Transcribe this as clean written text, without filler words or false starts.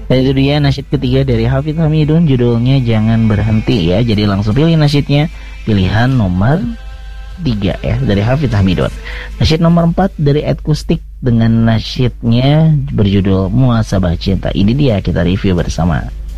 Dan itu dia nasyid ketiga dari Hafidz Hamidun, judulnya Jangan Berhenti ya. Jadi langsung pilih nasyidnya, pilihan nomor 3 ya dari Hafidz Hamidun. Nasyid nomor 4 dari Ed Kustik dengan nasyidnya berjudul Muhasabah Cinta. Ini dia, kita review bersama.